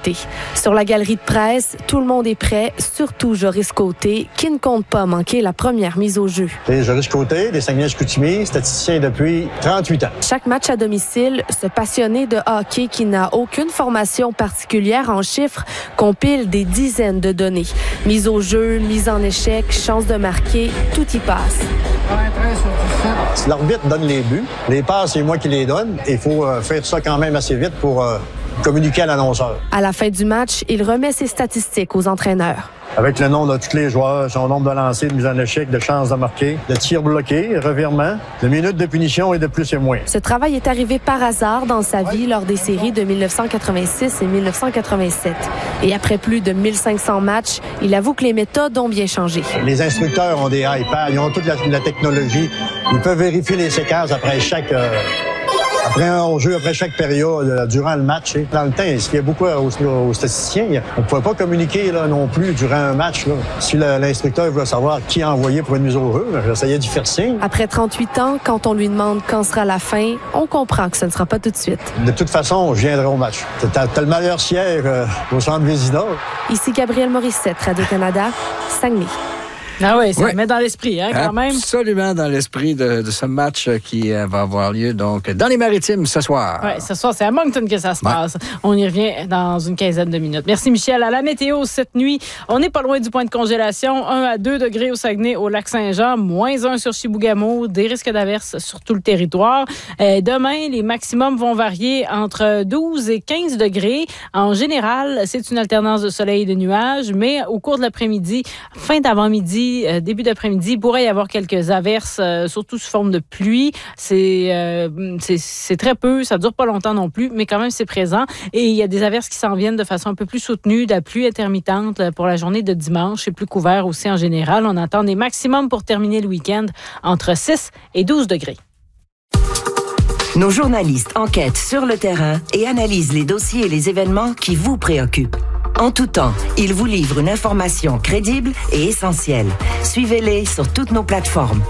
respecté. Sur la galerie de presse, tout le monde est prêt, surtout Joris Côté, qui ne compte pas manquer la première mise au jeu. Joris Côté, des Saguenay-Chicoutimi, statisticien depuis 38 ans. Chaque match à domicile, ce passionné de hockey qui n'a aucune formation particulière en chiffres compile des dizaines de données. Mise au jeu, mise en échec, chance de marquer, tout y passe. L'arbitre donne les buts. Les passes, c'est moi qui les donne. Il faut faire ça quand même assez vite pour communiquer à l'annonceur. À la fin du match, il remet ses statistiques aux entraîneurs. Avec le nom de tous les joueurs, son nombre de lancers, de mise en échec, de chances de marquer, de tirs bloqués, revirements, de minutes de punition et de plus et moins. Ce travail est arrivé par hasard dans sa vie lors des séries de 1986 et 1987. Et après plus de 1500 matchs, il avoue que les méthodes ont bien changé. Les instructeurs ont des iPads, ils ont toute la technologie. Ils peuvent vérifier les séquences après après un hors-jeu, après chaque période, durant le match. Dans le temps, ce qu'il y a beaucoup aux statisticiens, on ne pouvait pas communiquer là, non plus durant un match. Là. Si l'instructeur voulait savoir qui a envoyé pour une mise au jeu, j'essayais d'y faire signe. Après 38 ans, quand on lui demande quand sera la fin, on comprend que ce ne sera pas tout de suite. De toute façon, je viendrai au match. T'as le meilleur siège au centre Vézina. Ici Gabrielle Morissette, Radio-Canada, Saguenay. Ah oui, ça met dans l'esprit, quand même. Absolument dans l'esprit de ce match qui va avoir lieu donc dans les Maritimes ce soir. Oui, ce soir, c'est à Moncton que ça se passe. On y revient dans une quinzaine de minutes. Merci, Michel. À la météo, cette nuit, on n'est pas loin du point de congélation. 1 à 2 degrés au Saguenay, au Lac-Saint-Jean, -1 sur Chibougamau, des risques d'averses sur tout le territoire. Demain, les maximums vont varier entre 12 et 15 degrés. En général, c'est une alternance de soleil et de nuages, mais au cours de l'après-midi, fin d'avant-midi, début d'après-midi, il pourrait y avoir quelques averses, surtout sous forme de pluie. C'est très peu, ça ne dure pas longtemps non plus, mais quand même, c'est présent. Et il y a des averses qui s'en viennent de façon un peu plus soutenue, de la pluie intermittente pour la journée de dimanche. C'est plus couvert aussi en général. On attend des maximums pour terminer le week-end entre 6 et 12 degrés. Nos journalistes enquêtent sur le terrain et analysent les dossiers et les événements qui vous préoccupent. En tout temps, ils vous livrent une information crédible et essentielle. Suivez-les sur toutes nos plateformes.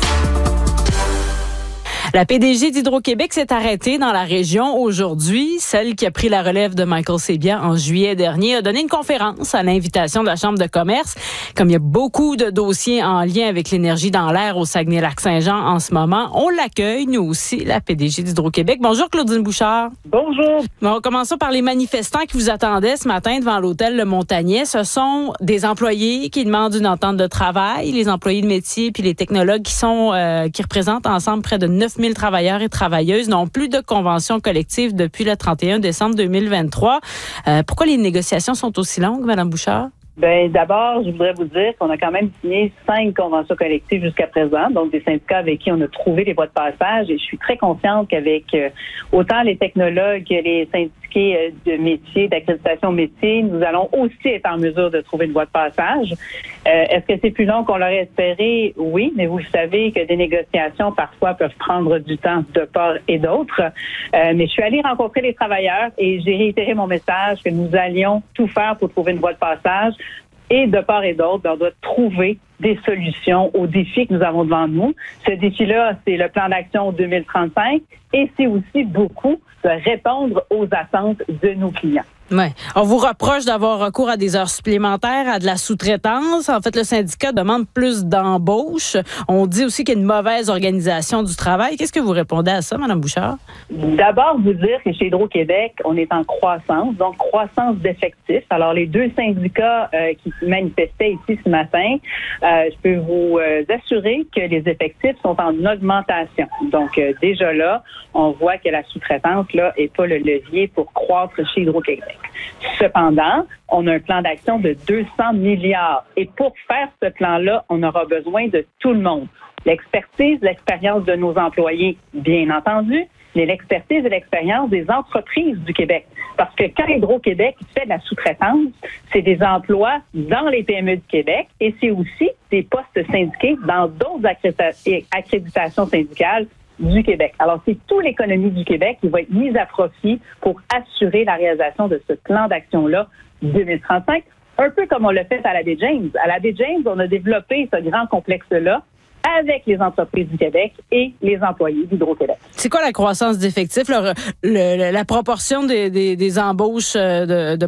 La PDG d'Hydro-Québec s'est arrêtée dans la région aujourd'hui. Celle qui a pris la relève de Michael Sabia en juillet dernier a donné une conférence à l'invitation de la Chambre de commerce. Comme il y a beaucoup de dossiers en lien avec l'énergie dans l'air au Saguenay-Lac-Saint-Jean en ce moment, on l'accueille, nous aussi, la PDG d'Hydro-Québec. Bonjour, Claudine Bouchard. Bonjour. Bon, commençons par les manifestants qui vous attendaient ce matin devant l'hôtel Le Montagnet. Ce sont des employés qui demandent une entente de travail, les employés de métier puis les technologues qui représentent ensemble près de 9 000 travailleurs et travailleuses n'ont plus de convention collective depuis le 31 décembre 2023. Pourquoi les négociations sont aussi longues, Mme Bouchard? Bien, d'abord, je voudrais vous dire qu'on a quand même signé 5 conventions collectives jusqu'à présent, donc des syndicats avec qui on a trouvé les voies de passage. Et je suis très confiante qu'avec autant les technologues que les syndiqués de métier, d'accréditation métier, nous allons aussi être en mesure de trouver une voie de passage. Est-ce que c'est plus long qu'on l'aurait espéré? Oui, mais vous savez que des négociations parfois peuvent prendre du temps de part et d'autre. Mais je suis allée rencontrer les travailleurs et j'ai réitéré mon message que nous allions tout faire pour trouver une voie de passage. Et de part et d'autre, on doit trouver des solutions aux défis que nous avons devant nous. Ce défi-là, c'est le plan d'action 2035 et c'est aussi beaucoup de répondre aux attentes de nos clients. Ouais. On vous reproche d'avoir recours à des heures supplémentaires, à de la sous-traitance. En fait, le syndicat demande plus d'embauche. On dit aussi qu'il y a une mauvaise organisation du travail. Qu'est-ce que vous répondez à ça, Mme Bouchard? D'abord, vous dire que chez Hydro-Québec, on est en croissance, donc croissance d'effectifs. Alors, les 2 syndicats qui manifestaient ici ce matin, je peux vous assurer que les effectifs sont en augmentation. Donc, déjà là, on voit que la sous-traitance là est pas le levier pour croître chez Hydro-Québec. Cependant, on a un plan d'action de 200 milliards. Et pour faire ce plan-là, on aura besoin de tout le monde. L'expertise, l'expérience de nos employés, bien entendu, mais l'expertise et l'expérience des entreprises du Québec. Parce que quand Hydro-Québec fait de la sous-traitance, c'est des emplois dans les PME du Québec et c'est aussi des postes syndiqués dans d'autres accréditations syndicales du Québec. Alors, c'est toute l'économie du Québec qui va être mise à profit pour assurer la réalisation de ce plan d'action-là 2035, un peu comme on l'a fait à la baie James. À la baie James, on a développé ce grand complexe-là avec les entreprises du Québec et les employés d'Hydro-Québec. C'est quoi la croissance d'effectifs, la proportion des embauches de